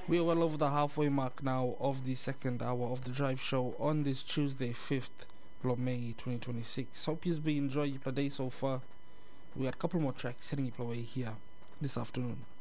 We are well over the halfway mark now of the second hour of the Drive Show on this Tuesday, 5th of May 2026. Hope you've been enjoying your day so far. We got a couple more tracks heading your way here this afternoon.